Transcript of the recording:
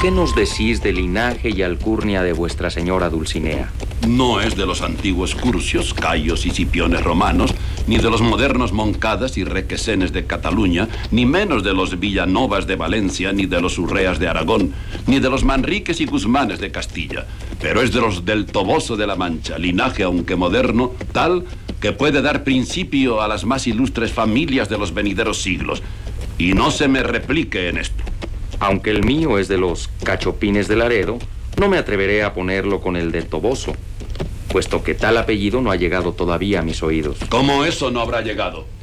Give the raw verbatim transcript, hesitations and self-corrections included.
¿qué nos decís de linaje y alcurnia de vuestra señora Dulcinea? No es de los antiguos cursios, cayos y scipiones romanos, ni de los modernos Moncadas y Requesenes de Cataluña, ni menos de los Villanovas de Valencia, ni de los Urreas de Aragón, ni de los Manriques y Guzmanes de Castilla, pero es de los del Toboso de la Mancha, linaje aunque moderno, tal que puede dar principio a las más ilustres familias de los venideros siglos. Y no se me replique en esto. Aunque el mío es de los Cachopines de Laredo, no me atreveré a ponerlo con el de Toboso, puesto que tal apellido no ha llegado todavía a mis oídos. ¿Cómo eso no habrá llegado?